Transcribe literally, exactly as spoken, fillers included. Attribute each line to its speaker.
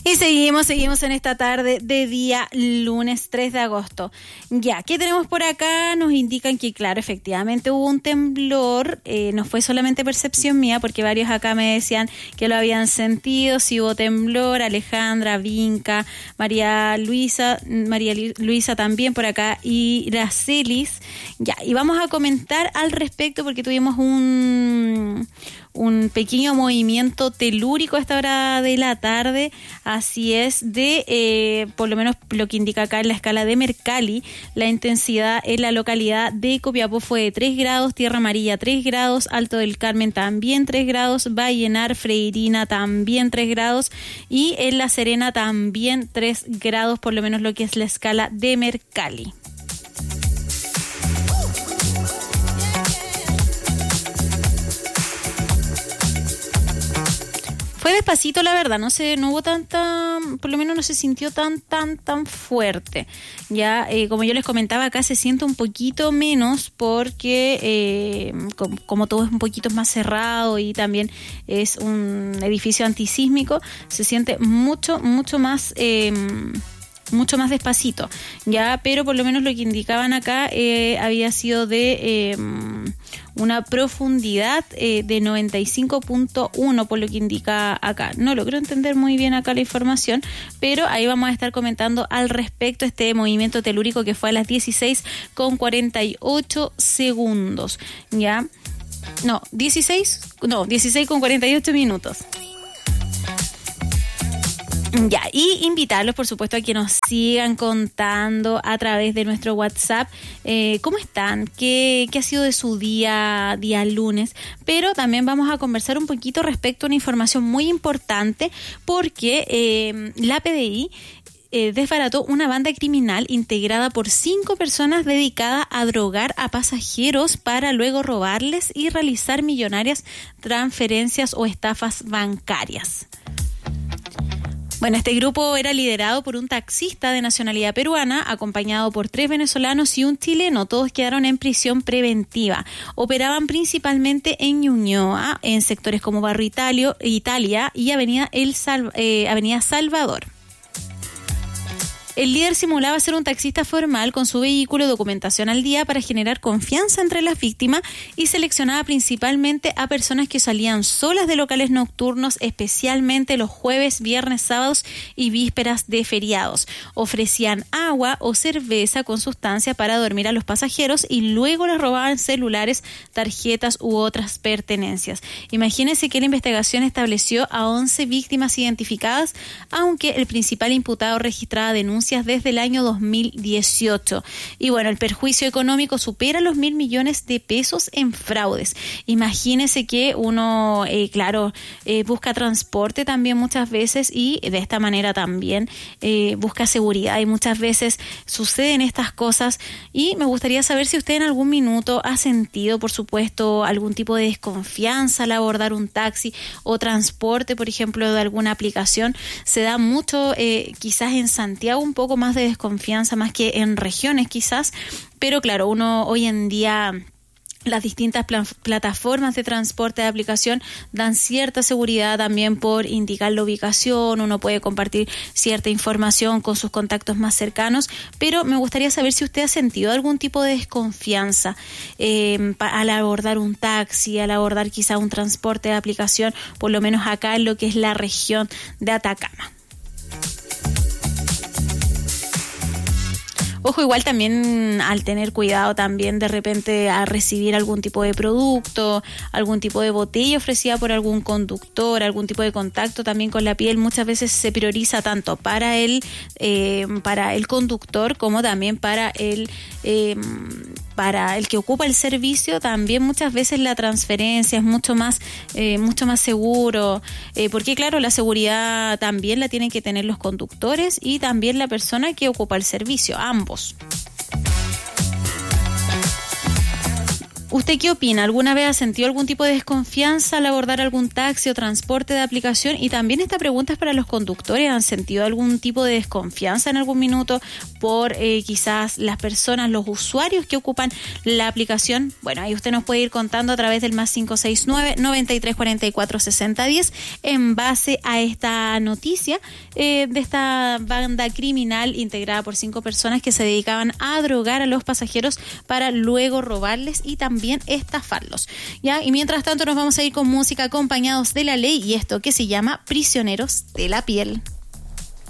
Speaker 1: Y seguimos, seguimos en esta tarde de día lunes tres de agosto. Ya, ¿qué tenemos por acá? Nos indican que, claro, efectivamente hubo un temblor. Eh, no fue solamente percepción mía, porque varios acá me decían que lo habían sentido. Sí hubo temblor. Alejandra, Vinca, María Luisa, María Luisa también por acá y Iracelis. Ya, y vamos a comentar al respecto porque tuvimos un... un pequeño movimiento telúrico a esta hora de la tarde, así es, de eh, por lo menos lo que indica acá en la escala de Mercalli, la intensidad en la localidad de Copiapó fue de tres grados, Tierra Amarilla tres grados, Alto del Carmen también tres grados, Vallenar, Freirina también tres grados y en La Serena también tres grados, por lo menos lo que es la escala de Mercalli. Fue despacito, la verdad, no sé, no hubo tanta, por lo menos no se sintió tan, tan, tan fuerte. Ya, eh, como yo les comentaba, acá se siente un poquito menos porque eh, como, como todo es un poquito más cerrado y también es un edificio antisísmico, se siente mucho, mucho más... Eh, mucho más despacito, ya, pero por lo menos lo que indicaban acá eh, había sido de eh, una profundidad eh, de noventa y cinco punto uno, por lo que indica acá. No logro entender muy bien acá la información, pero ahí vamos a estar comentando al respecto este movimiento telúrico que fue a las dieciséis con cuarenta y ocho segundos, ya, no, dieciséis, no, dieciséis con cuarenta y ocho minutos. Ya, y invitarlos, por supuesto, a que nos sigan contando a través de nuestro WhatsApp eh, cómo están, qué, qué ha sido de su día, día lunes, pero también vamos a conversar un poquito respecto a una información muy importante porque eh, la P D I eh, desbarató una banda criminal integrada por cinco personas dedicada a drogar a pasajeros para luego robarles y realizar millonarias transferencias o estafas bancarias. Bueno, este grupo era liderado por un taxista de nacionalidad peruana, acompañado por tres venezolanos y un chileno. Todos quedaron en prisión preventiva. Operaban principalmente en Ñuñoa, en sectores como Barrio Italio, Italia y Avenida, El Sal, eh, Avenida Salvador. El líder simulaba ser un taxista formal con su vehículo y documentación al día para generar confianza entre las víctimas y seleccionaba principalmente a personas que salían solas de locales nocturnos, especialmente los jueves, viernes, sábados y vísperas de feriados. Ofrecían agua o cerveza con sustancia para dormir a los pasajeros y luego les robaban celulares, tarjetas u otras pertenencias. Imagínense que la investigación estableció a once víctimas identificadas, aunque el principal imputado registraba denuncias desde el año dos mil dieciocho. Y bueno, el perjuicio económico supera los mil millones de pesos en fraudes. Imagínese que uno, eh, claro, eh, busca transporte también muchas veces y de esta manera también eh, busca seguridad y muchas veces suceden estas cosas y me gustaría saber si usted en algún minuto ha sentido, por supuesto, algún tipo de desconfianza al abordar un taxi o transporte, por ejemplo, de alguna aplicación. Se da mucho, eh, quizás en Santiago, un poco más de desconfianza, más que en regiones quizás, pero claro, uno hoy en día... Las distintas pl- plataformas de transporte de aplicación dan cierta seguridad también por indicar la ubicación, uno puede compartir cierta información con sus contactos más cercanos, pero me gustaría saber si usted ha sentido algún tipo de desconfianza eh, pa- al abordar un taxi, al abordar quizá un transporte de aplicación, por lo menos acá en lo que es la región de Atacama. Ojo, igual también al tener cuidado también de repente a recibir algún tipo de producto, algún tipo de botella ofrecida por algún conductor, algún tipo de contacto también con la piel, muchas veces se prioriza tanto para el, eh, para el conductor como también para el... Eh, para el que ocupa el servicio, también muchas veces la transferencia es mucho más eh, mucho más seguro, eh, porque claro, la seguridad también la tienen que tener los conductores y también la persona que ocupa el servicio, ambos. ¿Usted qué opina? ¿Alguna vez ha sentido algún tipo de desconfianza al abordar algún taxi o transporte de aplicación? Y también esta pregunta es para los conductores. ¿Han sentido algún tipo de desconfianza en algún minuto por eh, quizás las personas, los usuarios que ocupan la aplicación? Bueno, ahí usted nos puede ir contando a través del más cinco seis nueve, noventa y tres cuarenta y cuatro, sesenta diez en base a esta noticia eh, de esta banda criminal integrada por cinco personas que se dedicaban a drogar a los pasajeros para luego robarles y también también estafarlos. ¿Ya? Y mientras tanto nos vamos a ir con música acompañados de La Ley y esto que se llama Prisioneros de la Piel.